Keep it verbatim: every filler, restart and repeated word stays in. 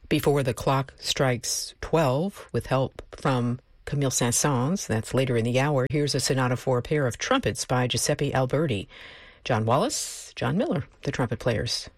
Before the clock strikes twelve, with help from Camille Saint-Saëns, that's later in the hour, here's a sonata for a pair of trumpets by Giuseppe Alberti. John Wallace, John Miller, the trumpet players.